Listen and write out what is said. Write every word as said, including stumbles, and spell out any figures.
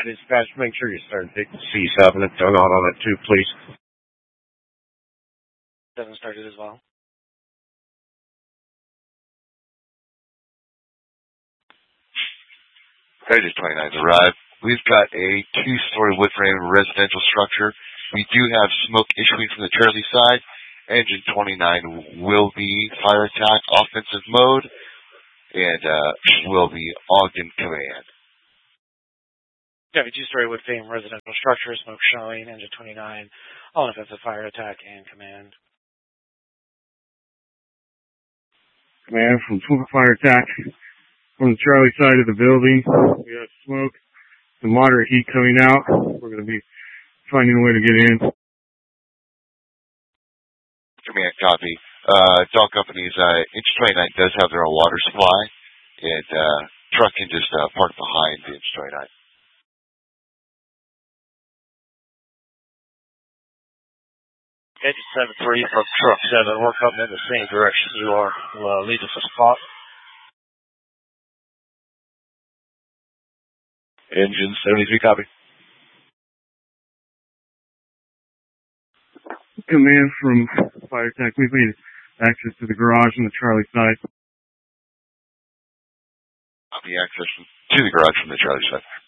Dispatch, make sure you start taking C seven and turn out on it too, please. seven started as well. Pages twenty-nine arrived. We've got a two-story wood frame residential structure. We do have smoke issuing from the Charlie side. Engine twenty-nine will be fire attack offensive mode and uh, will be Ogden command. Yeah, two-story wood frame residential structure, smoke showing, engine twenty-nine, all offensive fire attack and command. Command from fire attack from the Charlie side of the building. We got smoke and moderate heat coming out. We're going to be finding a way to get in. Command copy. Uh, Dog Company's uh, Inch twenty-nine does have their own water supply, and uh, truck can just uh, park behind the Inch twenty-nine. Engine seven three from truck seven. We're coming in the same direction you are. We'll uh, lead us a spot. Engine seventy-three, copy. Command from fire attack. We've made access to the garage on the Charlie side. Copy access to the garage from the Charlie side.